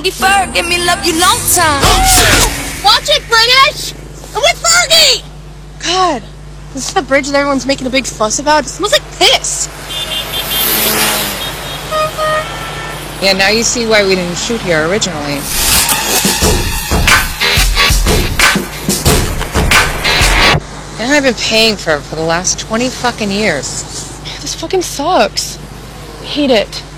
Froggy Fur, give me love you long time. Watch it, British! I'm with Fergie! God, this is the bridge that everyone's making a big fuss about. It smells like piss. Yeah, now you see why we didn't shoot here originally. And I've been paying for it for the last 20 fucking years. This fucking sucks. I hate it.